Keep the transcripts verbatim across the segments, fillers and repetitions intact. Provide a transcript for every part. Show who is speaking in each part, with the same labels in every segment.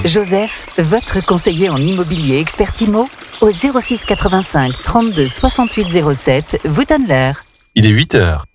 Speaker 1: Joseph, votre conseiller en immobilier expert IMO, au zéro six quatre-vingt-cinq trente-deux soixante-huit zéro sept, vous donne l'heure.
Speaker 2: Il est huit heures.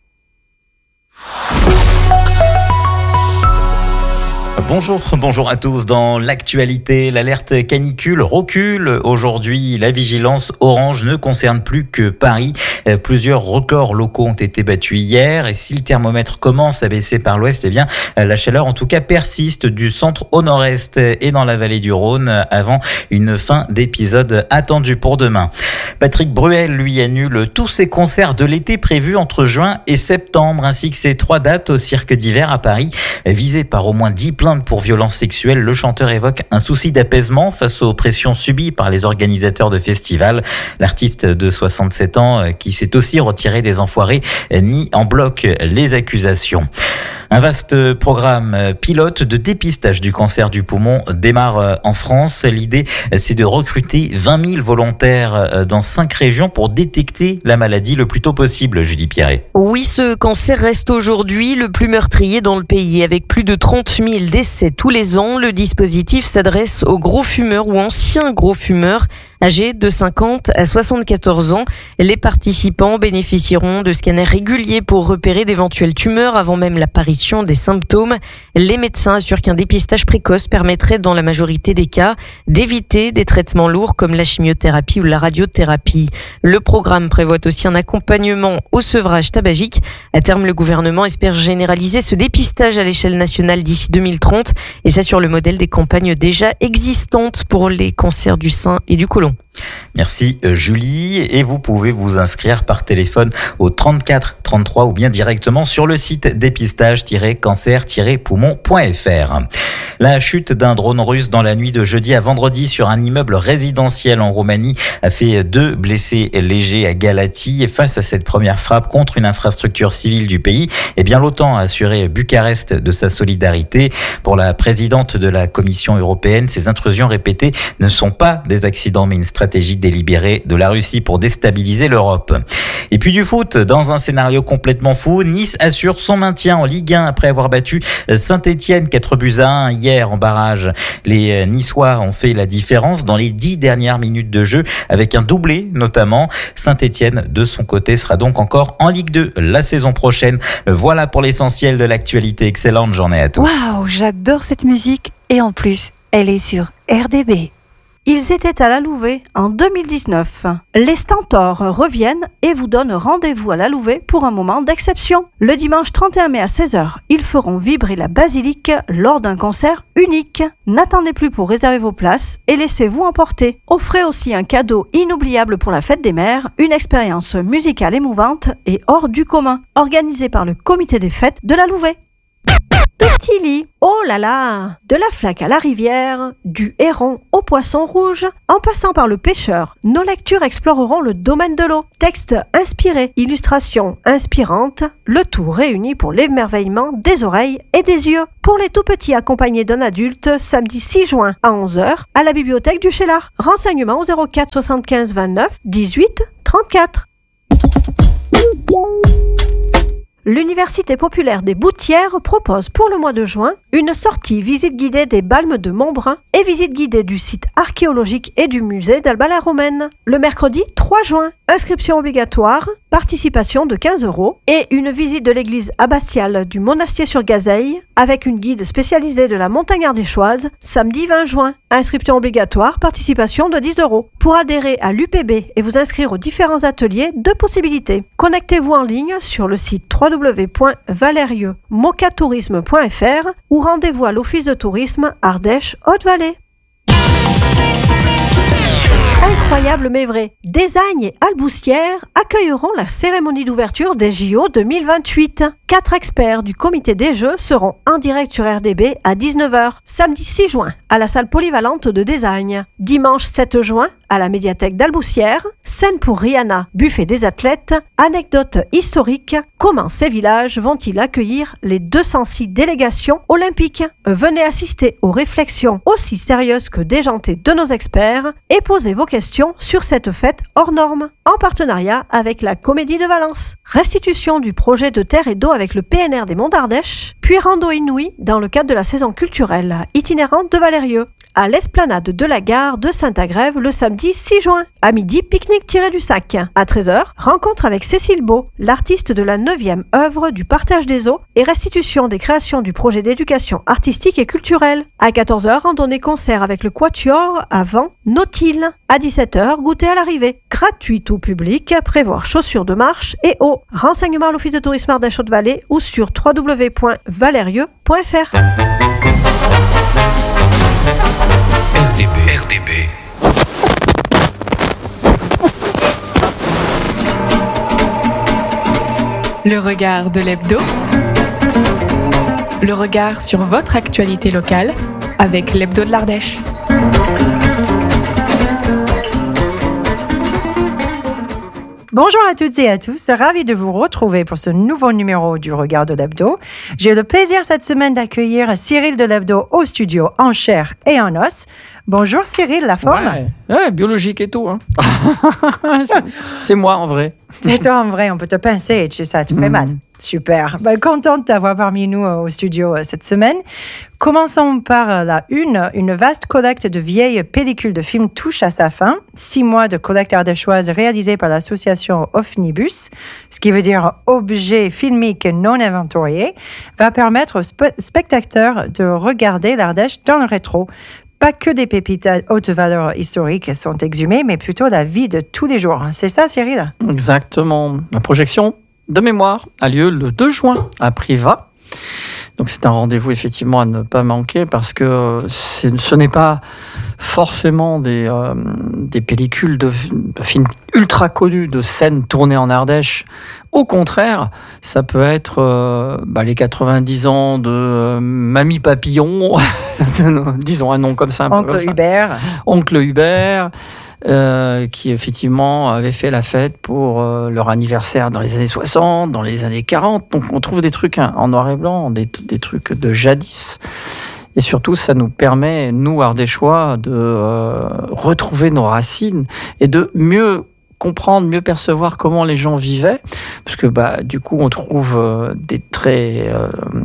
Speaker 3: Bonjour, bonjour à tous. Dans l'actualité, l'alerte canicule recule. Aujourd'hui, la vigilance orange ne concerne plus que Paris. Plusieurs records locaux ont été battus hier. Et si le thermomètre commence à baisser par l'ouest, eh bien, la chaleur en tout cas persiste du centre au nord-est et dans la vallée du Rhône avant une fin d'épisode attendue pour demain. Patrick Bruel, lui, annule tous ses concerts de l'été prévus entre juin et septembre, ainsi que ses trois dates au cirque d'hiver à Paris. Visé par au moins dix plaintes pour violences sexuelles, le chanteur évoque un souci d'apaisement face aux pressions subies par les organisateurs de festivals. L'artiste de soixante-sept ans, qui s'est aussi retiré des Enfoirés, nie en bloc les accusations. Un vaste programme pilote de dépistage du cancer du poumon démarre en France. L'idée, c'est de recruter vingt mille volontaires dans cinq régions pour détecter la maladie le plus tôt possible, Julie Pierret.
Speaker 4: Oui, ce cancer reste aujourd'hui le plus meurtrier dans le pays. Avec plus de trente mille décès tous les ans, le dispositif s'adresse aux gros fumeurs ou anciens gros fumeurs âgés de cinquante à soixante-quatorze ans. Les participants bénéficieront de scanners réguliers pour repérer d'éventuelles tumeurs avant même l'apparition des symptômes. Les médecins assurent qu'un dépistage précoce permettrait, dans la majorité des cas, d'éviter des traitements lourds comme la chimiothérapie ou la radiothérapie. Le programme prévoit aussi un accompagnement au sevrage tabagique. À terme, le gouvernement espère généraliser ce dépistage à l'échelle nationale d'ici deux mille trente, et ça sur le modèle des campagnes déjà existantes pour les cancers du sein et du côlon.
Speaker 3: Merci Julie, et vous pouvez vous inscrire par téléphone au trente-quatre trente-trois ou bien directement sur le site dépistage tiret cancer tiret poumon point f r. La chute d'un drone russe dans la nuit de jeudi à vendredi sur un immeuble résidentiel en Roumanie a fait deux blessés légers à Galati. Et face à cette première frappe contre une infrastructure civile du pays, eh bien l'OTAN a assuré Bucarest de sa solidarité. Pour la présidente de la Commission européenne, ces intrusions répétées ne sont pas des accidents mais une stratégie délibérée de la Russie pour déstabiliser l'Europe. Et puis du foot, dans un scénario complètement fou, Nice assure son maintien en Ligue un après avoir battu Saint-Etienne quatre buts à un hier en barrage. Les Niçois ont fait la différence dans les dix dernières minutes de jeu avec un doublé notamment. Saint-Etienne, de son côté, sera donc encore en Ligue deux la saison prochaine. Voilà pour l'essentiel de l'actualité. Excellente journée à tous.
Speaker 5: Waouh, j'adore cette musique et en plus, elle est sur R D B. Ils étaient à la Louvet en deux mille dix-neuf. Les Stentors reviennent et vous donnent rendez-vous à la Louvet pour un moment d'exception. Le dimanche trente et un mai à seize heures, ils feront vibrer la basilique lors d'un concert unique. N'attendez plus pour réserver vos places et laissez-vous emporter. Offrez aussi un cadeau inoubliable pour la fête des mères, une expérience musicale émouvante et hors du commun, organisée par le comité des fêtes de la Louvet. Petit lit, oh là là, de la flaque à la rivière, du héron au poisson rouge, en passant par le pêcheur, nos lectures exploreront le domaine de l'eau. Texte inspiré, illustrations inspirantes, le tout réuni pour l'émerveillement des oreilles et des yeux. Pour les tout petits accompagnés d'un adulte, samedi six juin à onze heures, à la bibliothèque du Chélard. Renseignements au zéro quatre soixante-quinze vingt-neuf dix-huit trente-quatre. L'Université populaire des Boutières propose pour le mois de juin une sortie visite guidée des Balmes de Montbrun et visite guidée du site archéologique et du musée d'Alba la Romaine. Le mercredi trois juin, inscription obligatoire, participation de quinze euros et une visite de l'église abbatiale du Monastier-sur-Gazeille avec une guide spécialisée de la montagne ardéchoise samedi vingt juin. Inscription obligatoire, participation de dix euros. Pour adhérer à l'U P B et vous inscrire aux différents ateliers, deux possibilités. Connectez-vous en ligne sur le site w w w point valerieux mocatourisme point f r ou rendez-vous à l'Office de tourisme Ardèche-Haute-Vallée. Incroyable mais vrai, Design et Alboussière accueilleront la cérémonie d'ouverture des J O deux mille vingt-huit. Quatre experts du comité des Jeux seront en direct sur R D B à dix-neuf heures, samedi six juin, à la salle polyvalente de Design. Dimanche sept juin, à la médiathèque d'Alboussière, scène pour Rihanna, buffet des athlètes, anecdotes historiques, comment ces villages vont-ils accueillir les deux cent six délégations olympiques? Venez assister aux réflexions aussi sérieuses que déjantées de nos experts et posez vos questions sur cette fête hors norme, en partenariat avec la Comédie de Valence. Restitution du projet de terre et d'eau avec le P N R des Monts d'Ardèche, puis rando inouï dans le cadre de la saison culturelle itinérante de Valérie. Valérieux, à l'esplanade de la gare de Saint-Agrève le samedi six juin. À midi, pique-nique tiré du sac. À treize heures, rencontre avec Cécile Beau, l'artiste de la neuvième œuvre du partage des eaux et restitution des créations du projet d'éducation artistique et culturelle. À quatorze heures, randonnée concert avec le Quatuor avant Nautile. À dix-sept heures, goûter à l'arrivée. Gratuit ou public, prévoir chaussures de marche et eau. Renseignements à l'Office de tourisme Ardèche Haute-Vallée ou sur w w w point valérieux point f r.
Speaker 2: R D B, R D B.
Speaker 6: Le regard de l'hebdo. Le regard sur votre actualité locale avec l'hebdo de l'Ardèche.
Speaker 7: Bonjour à toutes et à tous, ravi de vous retrouver pour ce nouveau numéro du Regard de l'Hebdo. J'ai le plaisir cette semaine d'accueillir Cyril de l'Hebdo au studio en chair et en os. Bonjour Cyril, la forme ?
Speaker 8: Ouais, ouais, biologique et tout. Hein. c'est, c'est moi en vrai.
Speaker 7: C'est toi en vrai, on peut te pincer et tu sais ça, tu me mets mal. Super. Ben, contente de t'avoir parmi nous euh, au studio euh, cette semaine. Commençons par euh, la une. Une vaste collecte de vieilles pellicules de films touche à sa fin. Six mois de collecte ardéchoise réalisée par l'association Ofnibus, ce qui veut dire objets filmiques non inventoriés, va permettre aux spe- spectateurs de regarder l'Ardèche dans le rétro. Pas que des pépites à haute valeur historique sont exhumées, mais plutôt la vie de tous les jours. C'est ça, Cyril ?
Speaker 8: Exactement. La projection de mémoire a lieu le deux juin à Privas. Donc c'est un rendez-vous effectivement à ne pas manquer parce que c'est, ce n'est pas forcément des, euh, des pellicules de, de films ultra connus, de scènes tournées en Ardèche. Au contraire, ça peut être euh, bah, les quatre-vingt-dix ans de euh, Mamie Papillon, disons un nom comme ça. Un
Speaker 7: Oncle
Speaker 8: peu comme ça.
Speaker 7: Hubert.
Speaker 8: Oncle Hubert. Euh, qui effectivement avaient fait la fête pour euh, leur anniversaire dans les années soixante, dans les années quarante. Donc on trouve des trucs hein, en noir et blanc, des, des trucs de jadis. Et surtout, ça nous permet, nous, Ardéchois, de euh, retrouver nos racines et de mieux comprendre, mieux percevoir comment les gens vivaient, parce que bah, du coup, on trouve euh, des très, euh,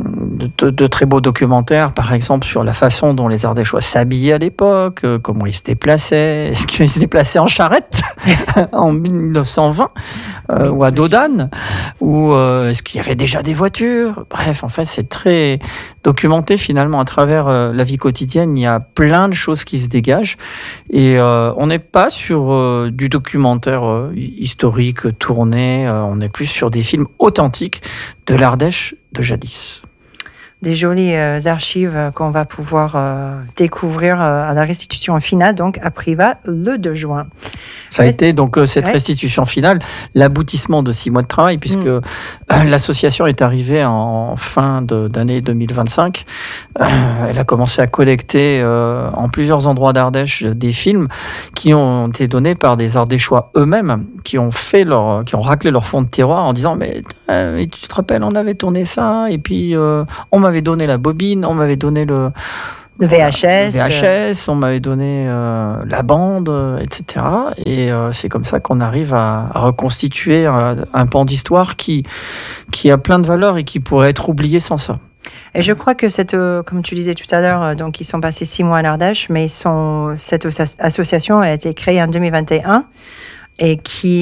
Speaker 8: de, de très beaux documentaires, par exemple, sur la façon dont les Ardéchois s'habillaient à l'époque, euh, comment ils se déplaçaient, est-ce qu'ils se déplaçaient en charrette en mille neuf cent vingt, euh, ou à Dodane, ou euh, est-ce qu'il y avait déjà des voitures ? Bref, en fait, c'est très documenté finalement à travers euh, la vie quotidienne. Il y a plein de choses qui se dégagent, et euh, on n'est pas sur euh, du documentaire euh, historique tourné, euh, on est plus sur des films authentiques de l'Ardèche de jadis.
Speaker 7: Des jolies euh, archives euh, qu'on va pouvoir euh, découvrir euh, à la restitution finale, donc à Privas, le deux juin.
Speaker 8: Ça a
Speaker 7: Mais
Speaker 8: été donc euh, cette
Speaker 7: ouais.
Speaker 8: restitution finale, l'aboutissement de six mois de travail, puisque
Speaker 7: Mm.
Speaker 8: euh, l'association est arrivée en fin de, d'année deux mille vingt-cinq. Euh, elle a commencé à collecter euh, en plusieurs endroits d'Ardèche des films qui ont été donnés par des Ardéchois eux-mêmes, qui ont fait leur, qui ont raclé leur fond de tiroir en disant mais euh, tu te rappelles, on avait tourné ça, et puis euh, on m'avait donné la bobine, on m'avait donné le
Speaker 7: Le V H S.
Speaker 8: V H S, on m'avait donné euh, la bande, euh, et cetera. Et euh, c'est comme ça qu'on arrive à, à reconstituer un, un pan d'histoire qui, qui a plein de valeurs et qui pourrait être oublié sans ça.
Speaker 7: Et je crois que cette, euh, comme tu disais tout à l'heure, euh, donc ils sont passés six mois à l'Ardèche, mais ils sont, cette os- association a été créée en deux mille vingt et un et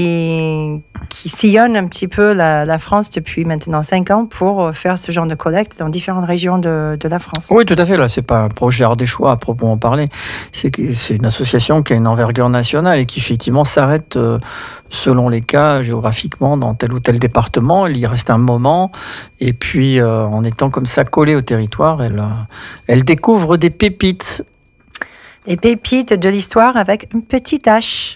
Speaker 7: qui, qui sillonne un petit peu la, la France depuis maintenant cinq ans pour faire ce genre de collecte dans différentes régions de, de la France.
Speaker 8: Oui, tout à fait. Là, c'est pas un projet ardéchois à proprement parler. C'est, que, c'est une association qui a une envergure nationale et qui effectivement s'arrête euh, selon les cas géographiquement dans tel ou tel département. Il y reste un moment et puis euh, en étant comme ça collée au territoire, elle, euh, elle découvre des pépites.
Speaker 7: Des pépites de l'histoire avec une petite H.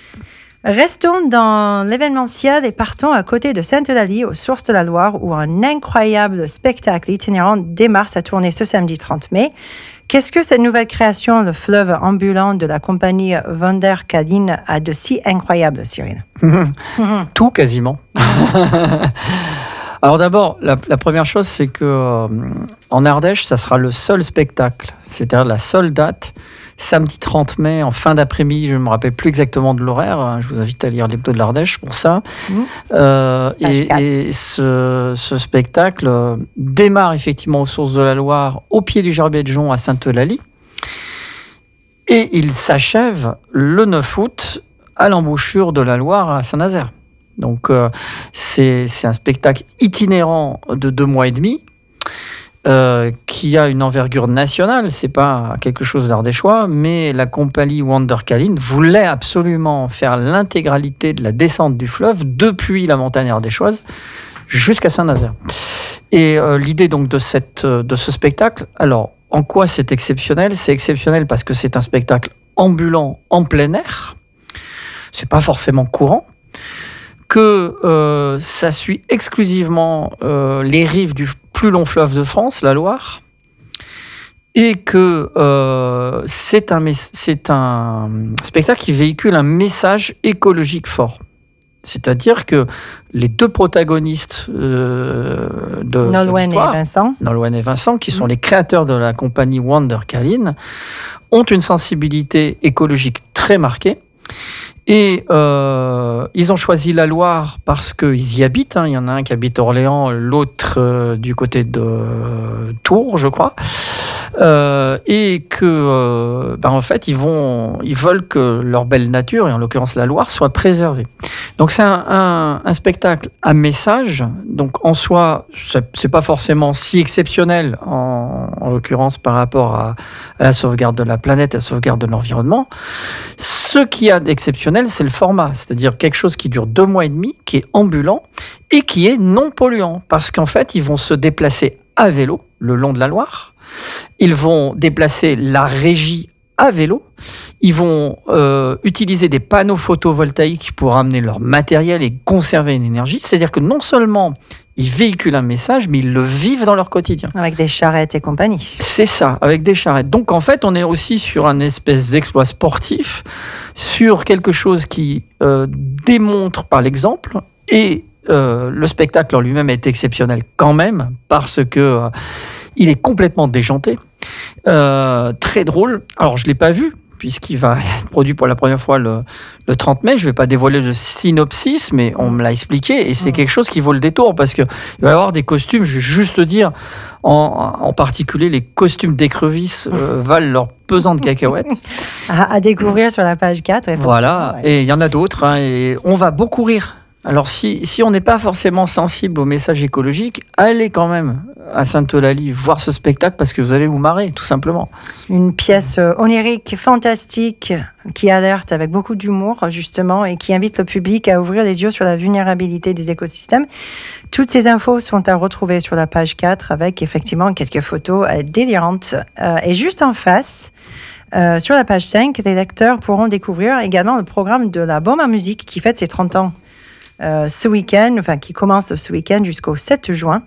Speaker 7: Restons dans l'événementiel et partons à côté de Sainte-Eulalie, aux sources de la Loire, où un incroyable spectacle itinérant démarre sa tournée ce samedi trente mai. Qu'est-ce que cette nouvelle création, le fleuve ambulant de la compagnie Vanderkaline, a de si incroyable, Cyril ?
Speaker 8: Tout quasiment. Alors d'abord, la, la première chose, c'est que euh, en Ardèche, ça sera le seul spectacle, c'est-à-dire la seule date, samedi trente mai, en fin d'après-midi, je ne me rappelle plus exactement de l'horaire, hein, je vous invite à lire l'hebdo de l'Ardèche pour ça. Mmh. Euh, et et ce, ce spectacle euh, démarre effectivement aux sources de la Loire, au pied du Gerbier de Jonc à Sainte-Eulalie. Et il s'achève le neuf août à l'embouchure de la Loire à Saint-Nazaire. Donc euh, c'est, c'est un spectacle itinérant de deux mois et demi euh, qui a une envergure nationale. C'est pas quelque chose d'ardéchois, mais la compagnie Wonder Kalin voulait absolument faire l'intégralité de la descente du fleuve depuis la montagne ardéchoise jusqu'à Saint-Nazaire. Et euh, l'idée donc de, cette, de ce spectacle, alors en quoi c'est exceptionnel ? C'est exceptionnel parce que c'est un spectacle ambulant en plein air. C'est pas forcément courant. Que euh, ça suit exclusivement euh, les rives du plus long fleuve de France, la Loire, et que euh, c'est, un, c'est un spectacle qui véhicule un message écologique fort. C'est-à-dire que les deux protagonistes euh, de,
Speaker 7: Nolwenn
Speaker 8: de l'histoire,
Speaker 7: et Vincent,
Speaker 8: Nolwenn et Vincent, qui sont les créateurs de la compagnie Wonder Kalin, ont une sensibilité écologique très marquée. Et euh, ils ont choisi la Loire parce qu'ils y habitent. Hein. Il y en a un qui habite Orléans, l'autre euh, du côté de euh, Tours, je crois. Euh, et que, euh, ben en fait, ils vont, ils veulent que leur belle nature, et en l'occurrence la Loire, soit préservée. Donc c'est un, un, un spectacle à message. Donc en soi, c'est pas forcément si exceptionnel en, en l'occurrence par rapport à, à la sauvegarde de la planète, à la sauvegarde de l'environnement. Ce qu'il y a d'exceptionnel, c'est le format, c'est-à-dire quelque chose qui dure deux mois et demi, qui est ambulant et qui est non polluant, parce qu'en fait, ils vont se déplacer à vélo le long de la Loire. Ils vont déplacer la régie à vélo. Ils vont euh, utiliser des panneaux photovoltaïques pour amener leur matériel et conserver une énergie. C'est-à-dire que non seulement ils véhiculent un message, mais ils le vivent dans leur quotidien.
Speaker 7: Avec des charrettes et compagnie.
Speaker 8: C'est ça, avec des charrettes. Donc en fait, on est aussi sur un espèce d'exploit sportif, sur quelque chose qui euh, démontre par l'exemple. Et euh, le spectacle en lui-même est exceptionnel quand même, parce que euh, il est complètement déjanté, euh, très drôle. Alors, je ne l'ai pas vu, puisqu'il va être produit pour la première fois le, le trente mai. Je ne vais pas dévoiler le synopsis, mais on me l'a expliqué, et c'est quelque chose qui vaut le détour, parce qu'il va y avoir des costumes, je vais juste dire, en, en particulier les costumes d'écrevisses euh, valent leur pesant de cacahuètes.
Speaker 7: À, à découvrir sur la page quatre.
Speaker 8: Voilà, ouais. Et il y en a d'autres, hein, et on va beaucoup rire. Alors, si, si on n'est pas forcément sensible au message écologique, allez quand même à Sainte-Eulalie voir ce spectacle, parce que vous allez vous marrer, tout simplement.
Speaker 7: Une pièce onirique, fantastique, qui alerte avec beaucoup d'humour, justement, et qui invite le public à ouvrir les yeux sur la vulnérabilité des écosystèmes. Toutes ces infos sont à retrouver sur la page quatre, avec effectivement quelques photos délirantes. Euh, et juste en face, euh, sur la page cinq, les lecteurs pourront découvrir également le programme de la Baume en musique, qui fête ses trente ans. Euh, ce week-end, enfin qui commence ce week-end jusqu'au sept juin.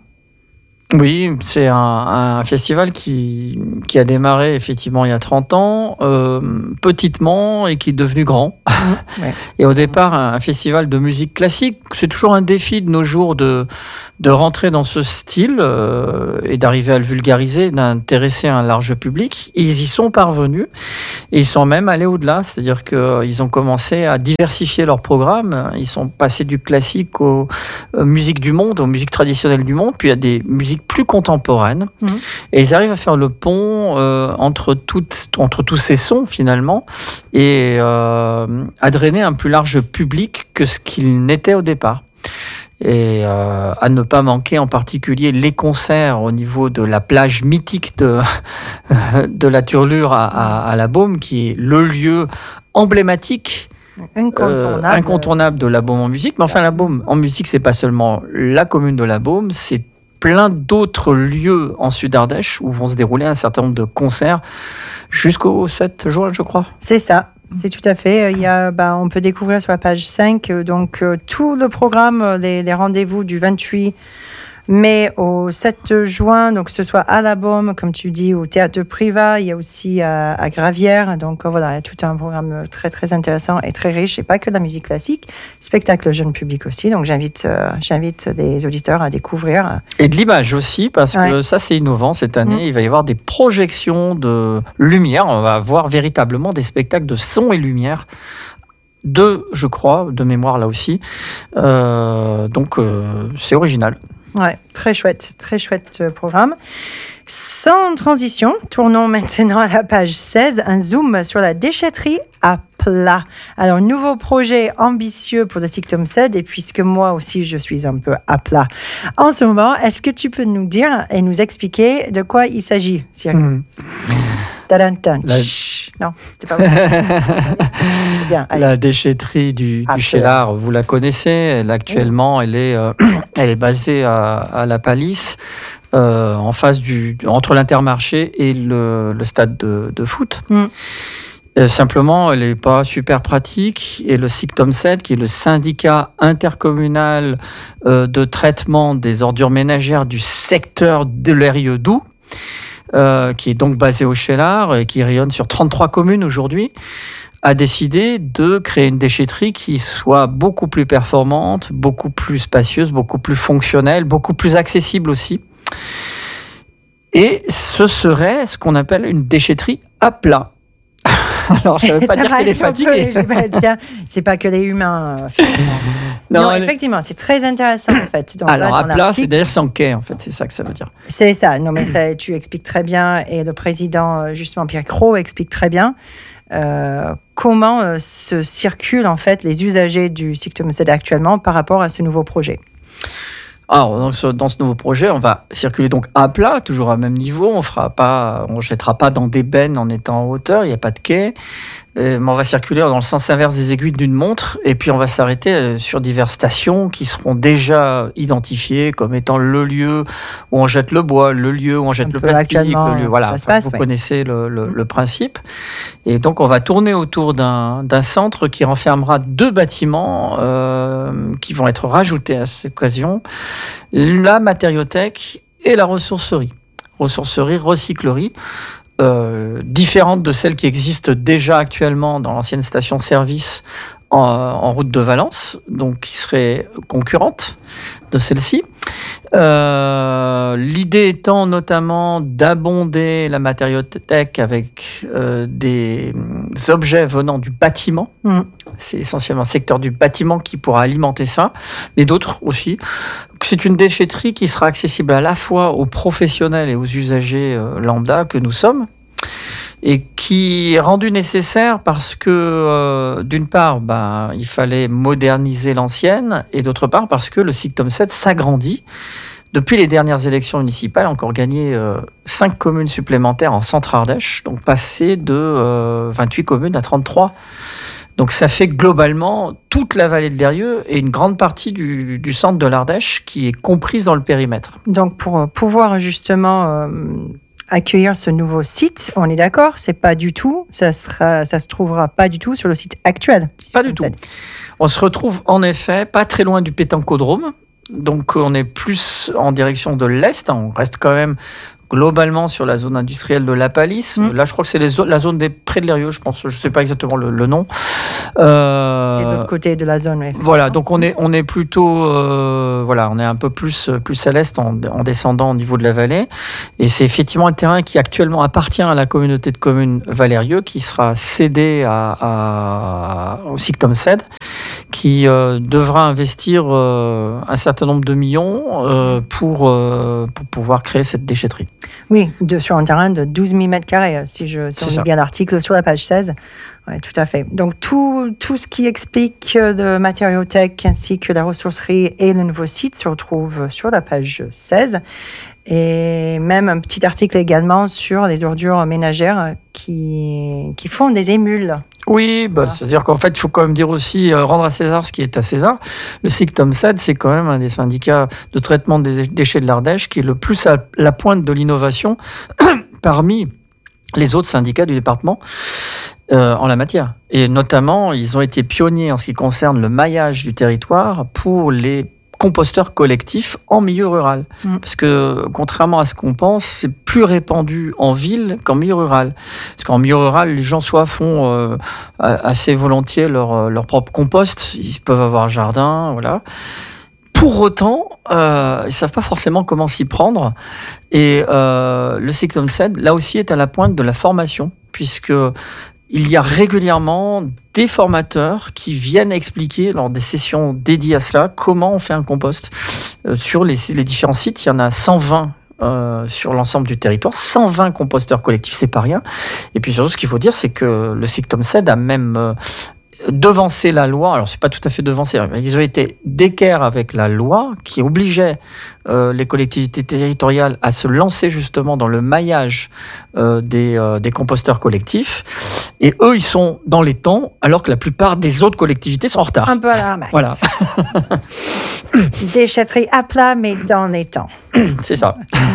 Speaker 8: Oui, c'est un, un festival qui, qui a démarré effectivement il y a trente ans, euh, petitement, et qui est devenu grand. Mmh, ouais. Et au départ, un festival de musique classique. C'est toujours un défi de nos jours de, de rentrer dans ce style euh, et d'arriver à le vulgariser, d'intéresser un large public. Ils y sont parvenus, et ils sont même allés au-delà. C'est-à-dire qu'ils ont commencé à diversifier leur programme. Ils sont passés du classique aux, aux musiques du monde, aux musiques traditionnelles du monde, puis à des musiques plus contemporaines. Mmh. Et ils arrivent à faire le pont euh, entre, toutes, entre tous ces sons, finalement, et euh, à drainer un plus large public que ce qu'il n'était au départ. Et euh, à ne pas manquer en particulier les concerts au niveau de la plage mythique de, de la Turlure à, à, à la Baume, qui est le lieu emblématique
Speaker 7: incontournable,
Speaker 8: euh, incontournable de la Baume en musique. Mais enfin, la Baume en musique, c'est pas seulement la commune de la Baume, c'est plein d'autres lieux en Sud-Ardèche où vont se dérouler un certain nombre de concerts jusqu'au sept juin, je crois.
Speaker 7: C'est ça. C'est tout à fait. Il y a, bah, on peut découvrir sur la page cinq donc, euh, tout le programme, les, les rendez-vous du vingt-huit mai au sept juin, donc que ce soit à la Baume, comme tu dis, au Théâtre de Privas, il y a aussi à, à Gravières. Donc euh, voilà, il y a tout un programme très très intéressant et très riche, et pas que de la musique classique, spectacle jeune public aussi. Donc j'invite, euh, j'invite les auditeurs à découvrir.
Speaker 8: Et de l'image aussi, parce que ouais. ça c'est innovant cette année. Mmh. Il va y avoir des projections de lumière. On va avoir véritablement des spectacles de son et lumière. Deux, je crois, de mémoire là aussi. Euh, donc euh, c'est original.
Speaker 7: Ouais, très chouette, très chouette programme. Sans transition, tournons maintenant à la page seize, un zoom sur la déchetterie à plat. Alors, nouveau projet ambitieux pour le Siktom Sed, et puisque moi aussi je suis un peu à plat en ce moment, est-ce que tu peux nous dire et nous expliquer de quoi il s'agit, Cyril? mmh. Tadam-tam. La... Non, c'était pas bon. C'est bien.
Speaker 8: La déchetterie du, du Cheylard, vous la connaissez. Elle, actuellement, elle est, euh, elle est basée à, à La Palisse. Euh, en face du, entre l'Intermarché et le, le stade de, de foot. Mm. Euh, simplement, elle n'est pas super pratique. Et le Siktom Sed, qui est le syndicat intercommunal euh, de traitement des ordures ménagères du secteur de l'Eyrieux-Doubs, euh, qui est donc basé au Cheylard et qui rayonne sur trente-trois communes aujourd'hui, a décidé de créer une déchetterie qui soit beaucoup plus performante, beaucoup plus spacieuse, beaucoup plus fonctionnelle, beaucoup plus accessible aussi. Et ce serait ce qu'on appelle une déchetterie à plat. Alors, ça ne veut pas
Speaker 7: ça
Speaker 8: dire qu'elle est fatiguée.
Speaker 7: C'est pas que les humains. Non, non effectivement, c'est très intéressant en fait.
Speaker 8: Donc, alors, là, à plat, c'est d'ailleurs sans quai, en fait, c'est ça que ça veut dire.
Speaker 7: C'est ça. Non, mais ça, tu expliques très bien, et le président, justement, Pierre Cros, explique très bien euh, comment euh, se circulent en fait les usagers du Siktom Sed actuellement par rapport à ce nouveau projet.
Speaker 8: Alors, dans ce, dans ce nouveau projet, on va circuler donc à plat, toujours à même niveau. On fera pas, on jettera pas dans des bennes en étant en hauteur. Il n'y a pas de quai. Euh, mais on va circuler dans le sens inverse des aiguilles d'une montre. Et puis, on va s'arrêter sur diverses stations qui seront déjà identifiées comme étant le lieu où on jette le bois, le lieu où on jette le plastique, le lieu. Voilà,
Speaker 7: ça se passe,
Speaker 8: vous
Speaker 7: oui.
Speaker 8: connaissez le, le, le principe. Et donc, on va tourner autour d'un, d'un centre qui renfermera deux bâtiments euh, qui vont être rajoutés à cette occasion. La matériothèque et la ressourcerie. Ressourcerie, recyclerie, euh, différente de celle qui existe déjà actuellement dans l'ancienne station-service en, en route de Valence, donc qui serait concurrente de celle-ci. Euh, l'idée étant notamment d'abonder la matériothèque avec euh, des objets venant du bâtiment. Mmh. C'est essentiellement le secteur du bâtiment qui pourra alimenter ça, mais d'autres aussi. C'est une déchetterie qui sera accessible à la fois aux professionnels et aux usagers euh, lambda que nous sommes, et qui est rendue nécessaire parce que, euh, d'une part, ben, il fallait moderniser l'ancienne, et d'autre part, parce que le Siktom Sed s'agrandit. Depuis les dernières élections municipales, on a encore gagné euh, cinq communes supplémentaires en Centre-Ardèche, donc passer de euh, vingt-huit communes à trente-trois. Donc ça fait globalement toute la vallée de l'Eyrieux et une grande partie du, du centre de l'Ardèche qui est comprise dans le périmètre.
Speaker 7: Donc pour pouvoir justement euh, accueillir ce nouveau site, on est d'accord, c'est pas du tout, ça sera, ça se trouvera pas du tout sur le site actuel.
Speaker 8: Pas du tout. On se retrouve en effet pas très loin du Pétancodrome, donc on est plus en direction de l'Est, on reste quand même globalement sur la zone industrielle de La Palisse. Mmh. Là, je crois que c'est les zo- la zone des près de l'Eyrieux, je pense. Je ne sais pas exactement le, le nom.
Speaker 7: Euh, c'est de l'autre côté de la zone, oui.
Speaker 8: Voilà, donc on est, on est plutôt... Euh, voilà, on est un peu plus, plus à l'est en, en descendant au niveau de la vallée. Et c'est effectivement un terrain qui actuellement appartient à la communauté de communes Val-Eyrieux, qui sera cédé à, à, au Siktom Sed, qui euh, devra investir euh, un certain nombre de millions euh, pour, euh, pour pouvoir créer cette déchetterie.
Speaker 7: Oui, de, sur un terrain de douze mille mètres carrés, si, je, si on lit bien l'article sur la page seize. Oui, tout à fait. Donc, tout, tout ce qui explique de matériothèque ainsi que la ressourcerie et le nouveau site se retrouve sur la page seize. Et même un petit article également sur les ordures ménagères qui, qui font des émules.
Speaker 8: Oui, bah, voilà. C'est-à-dire qu'en fait, il faut quand même dire aussi, euh, rendre à César ce qui est à César. Le Siktom Sed, c'est quand même un des syndicats de traitement des déchets de l'Ardèche qui est le plus à la pointe de l'innovation parmi les autres syndicats du département euh, en la matière. Et notamment, ils ont été pionniers en ce qui concerne le maillage du territoire pour les composteurs collectifs en milieu rural. Mmh. Parce que, contrairement à ce qu'on pense, c'est plus répandu en ville qu'en milieu rural. Parce qu'en milieu rural, les gens soit font euh, assez volontiers leur, leur propre compost, ils peuvent avoir un jardin, voilà. Pour autant, euh, ils ne savent pas forcément comment s'y prendre. Et euh, le Siktom Sed, là aussi, est à la pointe de la formation, puisque il y a régulièrement des formateurs qui viennent expliquer lors des sessions dédiées à cela comment on fait un compost. Euh, sur les, les différents sites, il y en a cent vingt euh, sur l'ensemble du territoire, cent vingt composteurs collectifs, c'est pas rien. Et puis surtout, ce qu'il faut dire, c'est que le SICTOMCED a même euh, devancer la loi, alors c'est pas tout à fait devancer, ils ont été d'équerre avec la loi qui obligeait euh, les collectivités territoriales à se lancer justement dans le maillage euh, des, euh, des composteurs collectifs, et eux ils sont dans les temps alors que la plupart des autres collectivités sont en retard.
Speaker 7: Un peu à la ramasse.
Speaker 8: Voilà.
Speaker 7: Déchetterie à plat mais dans les temps.
Speaker 8: C'est ça.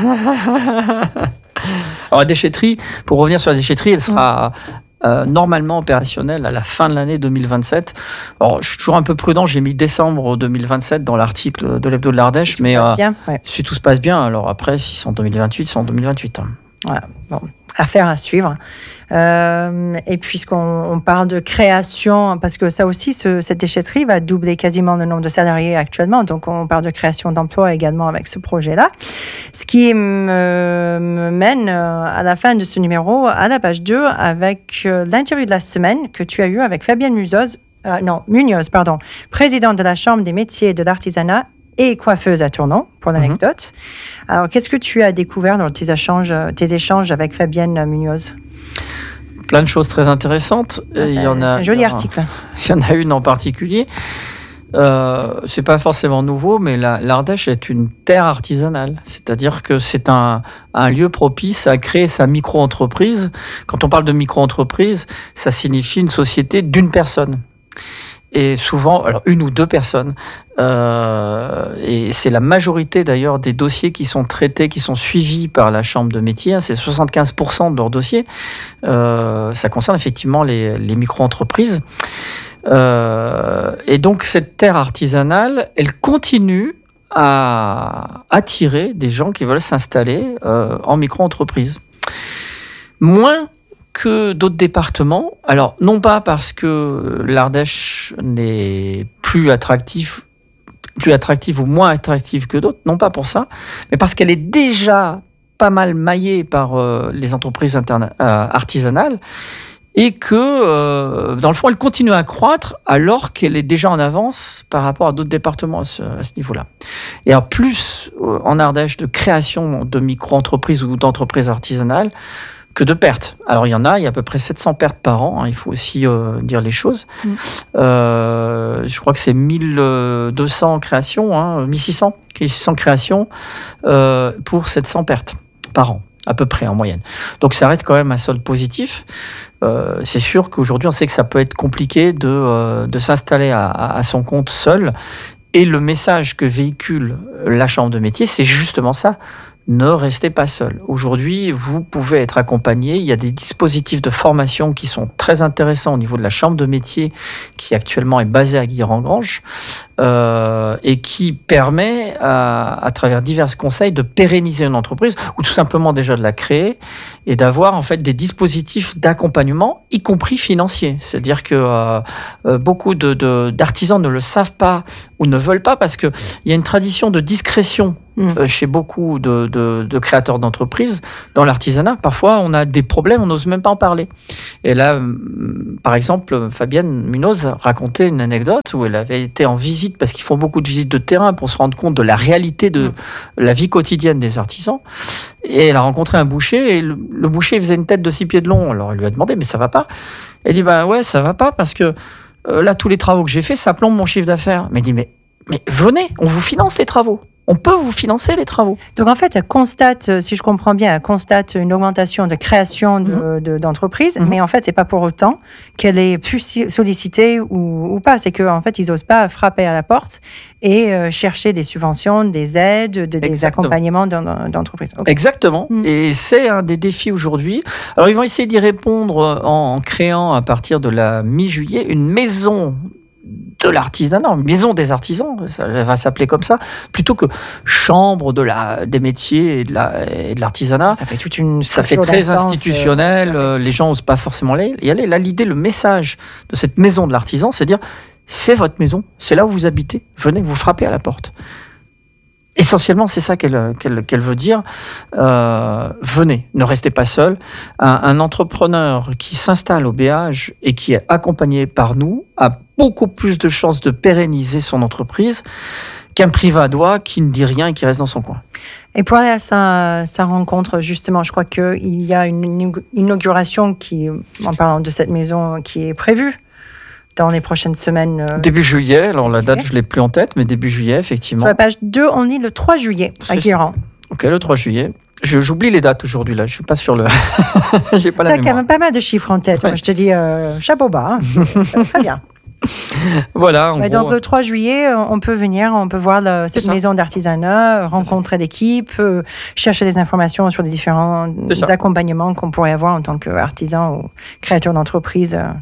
Speaker 8: Alors la déchetterie, pour revenir sur la déchetterie, elle sera Euh, normalement opérationnel à la fin de l'année deux mille vingt-sept. Alors, je suis toujours un peu prudent, j'ai mis décembre deux mille vingt-sept dans l'article de l'Hebdo de l'Ardèche,
Speaker 7: si
Speaker 8: mais
Speaker 7: tout
Speaker 8: euh,
Speaker 7: bien, ouais.
Speaker 8: si tout se passe bien, alors après, si c'est en deux mille vingt-huit, c'est en deux mille vingt-huit. Hein.
Speaker 7: Voilà, bon, affaire à suivre. Euh, et puisqu'on on parle de création, parce que ça aussi, ce, cette déchetterie va doubler quasiment le nombre de salariés actuellement, donc on parle de création d'emplois également avec ce projet-là. Ce qui me, me mène à la fin de ce numéro, à la page deux, avec l'interview de la semaine que tu as eue avec Fabienne Munoz, euh, non, Munoz, pardon, présidente de la Chambre des métiers et de l'artisanat et coiffeuse à Tournon, pour l'anecdote. Mmh. Alors, qu'est-ce que tu as découvert dans tes échanges, tes échanges avec Fabienne Munoz ?
Speaker 8: Plein de choses très intéressantes.
Speaker 7: Ah, c'est,
Speaker 8: il y en a,
Speaker 7: c'est un joli article.
Speaker 8: Il y en a une en particulier. Euh, c'est pas forcément nouveau, mais la, l'Ardèche est une terre artisanale. C'est-à-dire que c'est un, un lieu propice à créer sa micro-entreprise. Quand on parle de micro-entreprise, ça signifie une société d'une personne. Et souvent, alors une ou deux personnes. Euh, et c'est la majorité d'ailleurs des dossiers qui sont traités, qui sont suivis par la Chambre de métier. Hein, c'est soixante-quinze pour cent de leurs dossiers. Euh, ça concerne effectivement les, les micro-entreprises. Euh, et donc cette terre artisanale, elle continue à attirer des gens qui veulent s'installer euh, en micro-entreprise. Moins que d'autres départements. Alors, non pas parce que l'Ardèche n'est plus attractif, plus attractive ou moins attractive que d'autres, non pas pour ça, mais parce qu'elle est déjà pas mal maillée par euh, les entreprises interna- euh, artisanales et que, euh, dans le fond, elle continue à croître alors qu'elle est déjà en avance par rapport à d'autres départements à ce, à ce niveau-là. Et alors, plus euh, en Ardèche de création de micro-entreprises ou d'entreprises artisanales, que de pertes. Alors, il y en a, il y a à peu près sept cents pertes par an, hein, il faut aussi euh, dire les choses. Mmh. Euh, je crois que c'est mille deux cents créations, hein, mille six cents créations euh, pour sept cents pertes par an, à peu près en moyenne. Donc, ça reste quand même un solde positif. Euh, c'est sûr qu'aujourd'hui, on sait que ça peut être compliqué de, euh, de s'installer à, à son compte seul. Et le message que véhicule la Chambre de métier, c'est justement ça. Ne restez pas seul. Aujourd'hui, vous pouvez être accompagné. Il y a des dispositifs de formation qui sont très intéressants au niveau de la Chambre de métier, qui actuellement est basée à Guilherand-Granges, euh, et qui permet, à, à travers divers conseils, de pérenniser une entreprise, ou tout simplement déjà de la créer, et d'avoir en fait des dispositifs d'accompagnement, y compris financiers. C'est-à-dire que euh, beaucoup de, de, d'artisans ne le savent pas ou ne veulent pas, parce qu'il y a une tradition de discrétion Mmh. chez beaucoup de, de, de créateurs d'entreprises dans l'artisanat. Parfois, on a des problèmes, on n'ose même pas en parler. Et là, par exemple, Fabienne Munoz racontait une anecdote où elle avait été en visite, parce qu'ils font beaucoup de visites de terrain pour se rendre compte de la réalité de mmh. la vie quotidienne des artisans. Et elle a rencontré un boucher, et le, le boucher faisait une tête de six pieds de long. Alors elle lui a demandé, mais ça va pas ? Elle dit, bah ouais, ça va pas, parce que euh, là, tous les travaux que j'ai faits, ça plombe mon chiffre d'affaires. Mais elle dit, mais, mais venez, on vous finance les travaux. On peut vous financer les travaux.
Speaker 7: Donc en fait, elle constate, si je comprends bien, elle constate une augmentation de création de, mmh. de, d'entreprises, mmh. mais en fait, c'est pas pour autant qu'elle est plus sollicitée ou, ou pas. C'est qu'en fait, ils n'osent pas frapper à la porte et euh, chercher des subventions, des aides, de, des accompagnements d'entreprises. Okay.
Speaker 8: Exactement. Mmh. Et c'est un des défis aujourd'hui. Alors, ils vont essayer d'y répondre en, en créant, à partir de la mi-juillet, une maison de l'artisanat, une maison des artisans, ça va s'appeler comme ça, plutôt que chambre de la, des métiers et de, la, et de l'artisanat.
Speaker 7: Ça fait toute une
Speaker 8: Ça fait très institutionnel, euh, les gens n'osent pas forcément y aller. Là, l'idée, le message de cette maison de l'artisan, c'est de dire, c'est votre maison, c'est là où vous habitez, venez, vous frappez à la porte. Essentiellement, c'est ça qu'elle, qu'elle, qu'elle veut dire. Euh, venez, ne restez pas seul. Un, un entrepreneur qui s'installe au Béage et qui est accompagné par nous a beaucoup plus de chances de pérenniser son entreprise qu'un privadois qui ne dit rien et qui reste dans son coin.
Speaker 7: Et pour aller à sa, sa rencontre, justement, je crois qu'il y a une inauguration qui, en parlant de cette maison, qui est prévue dans les prochaines semaines. Euh,
Speaker 8: début juillet, alors la date, je ne l'ai plus en tête, mais début juillet, effectivement.
Speaker 7: Sur la page deux, on lit le trois juillet à Guérande.
Speaker 8: Ok, le trois juillet. Je, j'oublie les dates aujourd'hui, là. Je ne suis pas sur le... J'ai pas la
Speaker 7: T'as
Speaker 8: mémoire.
Speaker 7: quand même pas mal de chiffres en tête. Ouais. Moi, je te dis euh, chapeau bas. Hein. Très bien.
Speaker 8: Voilà, en
Speaker 7: ouais,
Speaker 8: gros.
Speaker 7: Donc, le trois juillet, on peut venir, on peut voir le, cette maison d'artisanat, rencontrer l'équipe, euh, chercher des informations sur les différents accompagnements qu'on pourrait avoir en tant qu'artisan ou créateur d'entreprise. Euh,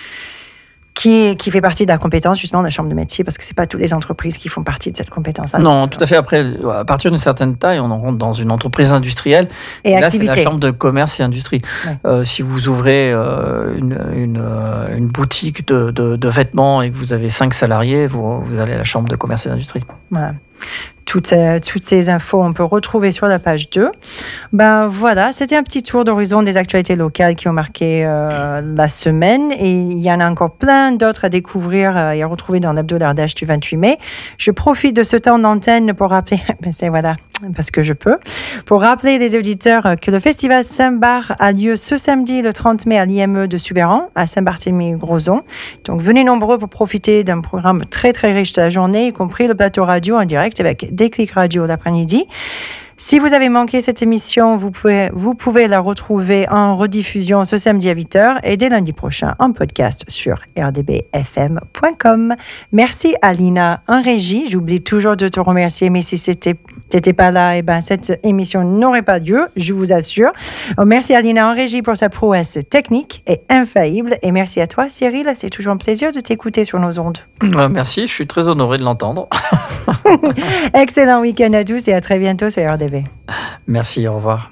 Speaker 7: Qui, qui fait partie de la compétence justement de la chambre de métier, parce que c'est pas toutes les entreprises qui font partie de cette compétence.
Speaker 8: Non, tout à fait. Après, à partir d'une certaine taille, on en rentre dans une entreprise industrielle.
Speaker 7: Et,
Speaker 8: et là,
Speaker 7: activité.
Speaker 8: c'est la chambre de commerce et industrie. Ouais. Euh, si vous ouvrez euh, une, une, une boutique de, de, de vêtements et que vous avez cinq salariés, vous, vous allez à la chambre de commerce et industrie.
Speaker 7: Voilà. Toutes, euh, toutes ces infos, on peut retrouver sur la page deux. Ben voilà, c'était un petit tour d'horizon des actualités locales qui ont marqué euh, la semaine. Et il y en a encore plein d'autres à découvrir euh, et à retrouver dans l'Hebdo d'Ardèche du vingt-huit mai. Je profite de ce temps d'antenne pour rappeler, ben c'est voilà, parce que je peux, pour rappeler les auditeurs que le festival Saint-Bar a lieu ce samedi, le trente mai, à l'I M E de Suberan, à Saint-Barthélemy-Grozon. Donc venez nombreux pour profiter d'un programme très très riche de la journée, y compris le plateau radio en direct avec Déclic Radio l'après-midi. Si vous avez manqué cette émission, vous pouvez, vous pouvez la retrouver en rediffusion ce samedi à huit heures et dès lundi prochain en podcast sur r d b f m point com. Merci Alina en régie. J'oublie toujours de te remercier, mais si c'était t'étais pas là, et ben cette émission n'aurait pas lieu, je vous assure. Merci Alina en régie pour sa prouesse technique et infaillible. Et merci à toi Cyril, c'est toujours un plaisir de t'écouter sur nos ondes.
Speaker 8: Euh, merci, je suis très honoré de l'entendre.
Speaker 7: Excellent week-end à tous et à très bientôt sur R D B.
Speaker 8: Merci, au revoir.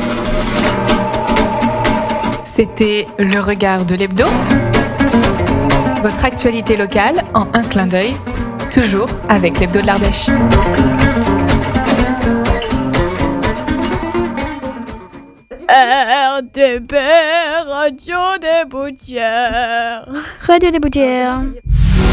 Speaker 6: C'était Le Regard de l'Hebdo. Votre actualité locale en un clin d'œil, toujours avec l'Hebdo de l'Ardèche.
Speaker 9: R D B, Radio des Boutières. Radio des Boutières.